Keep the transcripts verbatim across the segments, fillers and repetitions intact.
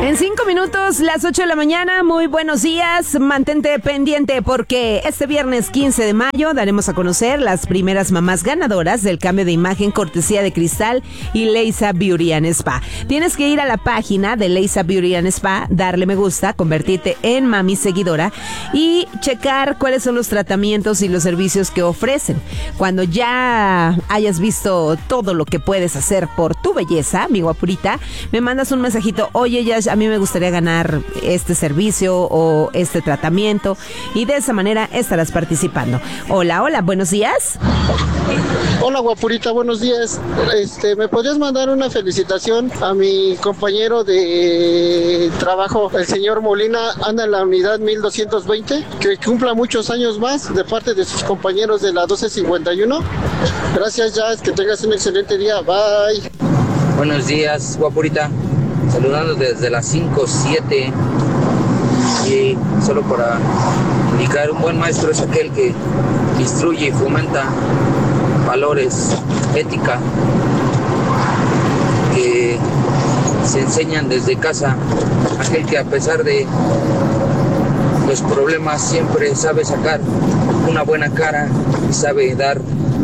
En cinco minutos, las ocho de la mañana, muy buenos días, mantente pendiente porque este viernes quince de mayo daremos a conocer las primeras mamás ganadoras del cambio de imagen cortesía de Cristal y Leisa Beauty and Spa. Tienes que ir a la página de Leisa Beauty and Spa, darle me gusta, convertirte en mami seguidora y checar cuáles son los tratamientos y los servicios que ofrecen. Cuando ya hayas visto todo lo que puedes hacer por tu belleza, mi guapurita, me mandas un mensajito, oye, ya a mí me gustaría ganar este servicio o este tratamiento y de esa manera estarás participando. Hola, hola, buenos días. Hola guapurita, buenos días. Este, ¿me podrías mandar una felicitación a mi compañero de trabajo, el señor Molina, anda en la unidad mil doscientos veinte, que cumpla muchos años más de parte de sus compañeros de la doce cincuenta y uno? Gracias, Jazz, que tengas un excelente día, bye. Buenos días, guapurita. Saludando desde las cinco siete y solo para indicar, un buen maestro es aquel que instruye y fomenta valores, ética, que se enseñan desde casa, aquel que a pesar de los problemas siempre sabe sacar una buena cara y sabe dar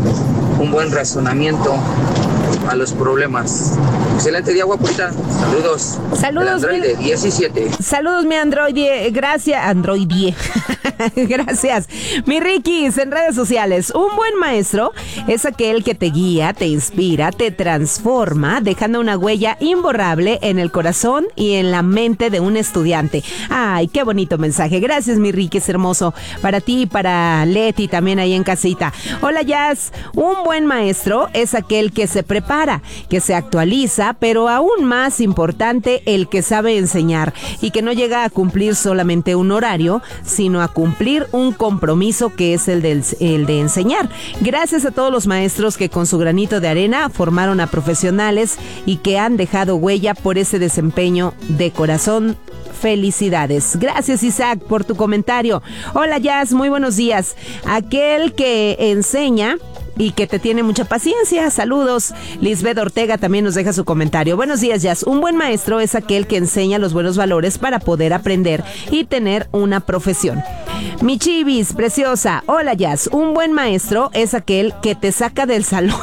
un buen razonamiento a los problemas. Excelente día, guapurita. Saludos. Saludos. Androide mi... diecisiete. Saludos, mi androide. Gracias. Androide. Gracias. Mi Rikis en redes sociales. Un buen maestro es aquel que te guía, te inspira, te transforma, dejando una huella imborrable en el corazón y en la mente de un estudiante. Ay, qué bonito mensaje. Gracias, mi Rikis hermoso. Para ti y para Leti también ahí en casita. Hola, Jazz. Un buen maestro es aquel que se prepara, que se actualiza, pero aún más importante, el que sabe enseñar y que no llega a cumplir solamente un horario, sino a cumplir un compromiso que es el, del, el de enseñar. Gracias a todos los maestros que con su granito de arena formaron a profesionales y que han dejado huella por ese desempeño de corazón. Felicidades. Gracias, Isaac, por tu comentario. Hola, Jazz, muy buenos días. Aquel que enseña y que te tiene mucha paciencia. Saludos. Lisbeth Ortega también nos deja su comentario. Buenos días, Jazz. Un buen maestro es aquel que enseña los buenos valores para poder aprender y tener una profesión. Mi Chivis, preciosa. Hola, Jazz. Un buen maestro es aquel que te saca del salón.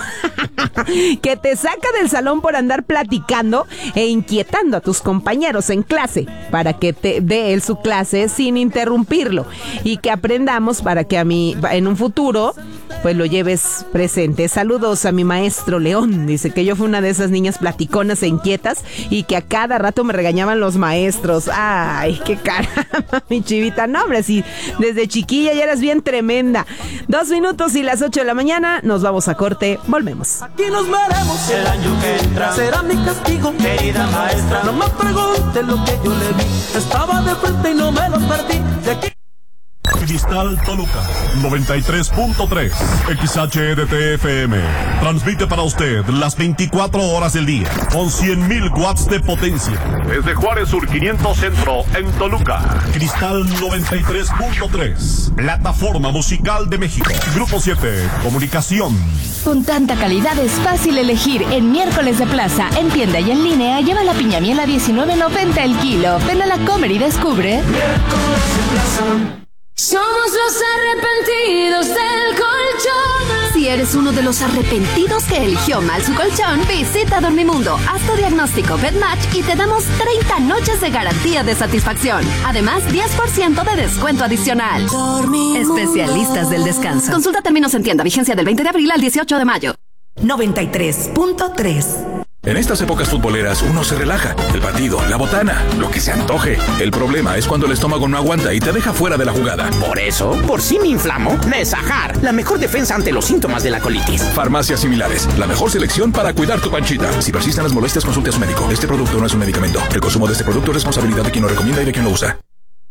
que te saca del salón por andar platicando e inquietando a tus compañeros en clase para que te dé él su clase sin interrumpirlo y que aprendamos para que a mí en un futuro pues lo lleves presente. Saludos a mi maestro León. Dice que yo fui una de esas niñas platiconas e inquietas y que a cada rato me regañaban los maestros. Ay, qué caramba, mi chivita. No, hombre, si desde chiquilla ya eras bien tremenda. Dos minutos y las ocho de la mañana. Nos vamos a corte. Volvemos. Aquí nos veremos el año que entra. Será mi castigo, querida maestra. No me pregunte lo que yo le vi. Estaba de frente y no me lo perdí. De aquí. Cristal Toluca, noventa y tres punto tres, X H D T F M. Transmite para usted las veinticuatro horas del día, con cien mil watts de potencia. Desde Juárez Sur quinientos Centro, en Toluca. Cristal noventa y tres punto tres, plataforma musical de México. Grupo siete, comunicación. Con tanta calidad es fácil elegir. En miércoles de plaza, en tienda y en línea, lleva la piña miel a diecinueve noventa el kilo. Ven a la Comer y descubre. Miércoles de plaza. Somos los arrepentidos del colchón. Si eres uno de los arrepentidos que eligió mal su colchón, visita Dormimundo, haz tu diagnóstico BedMatch y te damos treinta noches de garantía de satisfacción. Además, diez por ciento de descuento adicional. Dormimundo. Especialistas del descanso. Consulta términos en tienda. Vigencia del veinte de abril al dieciocho de mayo. noventa y tres punto tres. En estas épocas futboleras uno se relaja. El partido, la botana, lo que se antoje. El problema es cuando el estómago no aguanta y te deja fuera de la jugada. Por eso, por si me inflamo, Nesajar, la mejor defensa ante los síntomas de la colitis. Farmacias similares, la mejor selección para cuidar tu panchita. Si persisten las molestias, consulte a su médico. Este producto no es un medicamento. El consumo de este producto es responsabilidad de quien lo recomienda y de quien lo usa.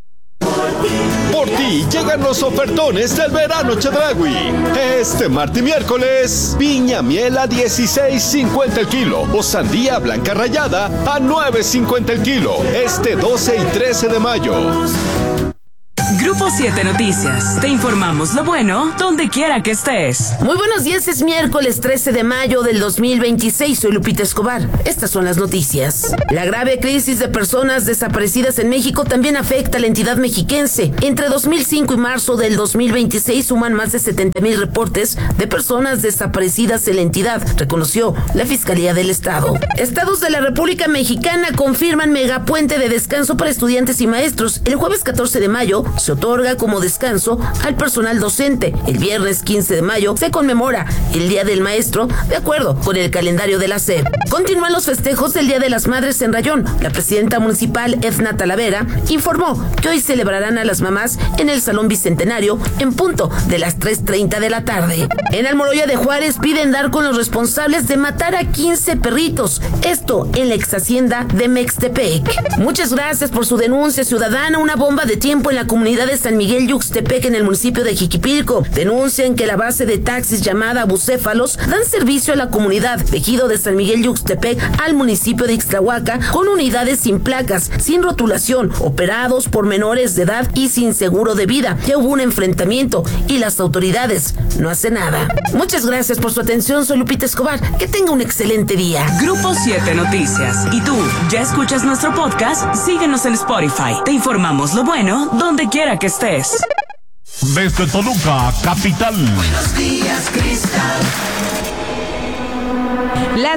Por ti llegan los ofertones del verano Chedraui. Este martes y miércoles, piña miel a dieciséis cincuenta el kilo o sandía blanca rallada a nueve cincuenta el kilo. Este doce y trece de mayo. Grupo siete Noticias. Te informamos lo bueno donde quiera que estés. Muy buenos días, es miércoles trece de mayo del dos mil veintiséis. Soy Lupita Escobar. Estas son las noticias. La grave crisis de personas desaparecidas en México también afecta a la entidad mexiquense. Entre dos mil cinco y marzo del dos mil veintiséis suman más de setenta mil reportes de personas desaparecidas en la entidad, reconoció la Fiscalía del Estado. Estados de la República Mexicana confirman megapuente de descanso para estudiantes y maestros. El jueves catorce de mayo se otorga como descanso al personal docente. El viernes quince de mayo se conmemora el Día del Maestro, de acuerdo con el calendario de la S E P. Continúan los festejos del Día de las Madres en Rayón. La presidenta municipal, Edna Talavera, informó que hoy celebrarán a las mamás en el Salón Bicentenario en punto de las tres treinta de la tarde. En Almoloya de Juárez piden dar con los responsables de matar a quince perritos. Esto en la ex hacienda de Mextepec. Muchas gracias por su denuncia ciudadana. Una bomba de tiempo en la comunidad de San Miguel Yuxtepec, en el municipio de Jiquipilco. Denuncian que la base de taxis llamada Bucéfalos dan servicio a la comunidad de ejido de San Miguel Yuxtepec al municipio de Ixtlahuaca con unidades sin placas, sin rotulación, operados por menores de edad y sin seguro de vida. Ya hubo un enfrentamiento y las autoridades no hacen nada. Muchas gracias por su atención. Soy Lupita Escobar. Que tenga un excelente día. Grupo siete Noticias. ¿Y tú ya escuchas nuestro podcast? Síguenos en Spotify. Te informamos lo bueno donde quiera que estés. Desde Toluca, capital. Buenos días, Cristal. Las